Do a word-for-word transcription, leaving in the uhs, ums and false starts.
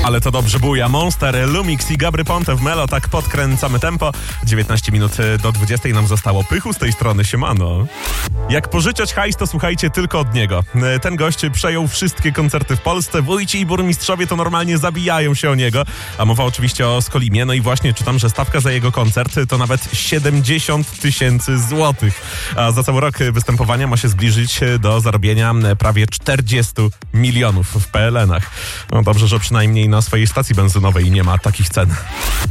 Ale to dobrze buja. Monster, Lumix i Gabry Ponte w Melo. Tak podkręcamy tempo. dziewiętnaście minut do dwudziestej nam zostało. Pychu z tej strony, siemano. Jak pożyczać hajs, to słuchajcie tylko od niego. Ten gość przejął wszystkie koncerty w Polsce. Wójci i burmistrzowie to normalnie zabijają się o niego. A mowa oczywiście o Skolimie. No i właśnie czytam, że stawka za jego koncert to nawet siedemdziesiąt tysięcy złotych. A za cały rok występowania ma się zbliżyć do zarobienia prawie czterdzieści milionów w P L N ach. No dobrze, że przynajmniej na swojej stacji benzynowej nie ma takich cen.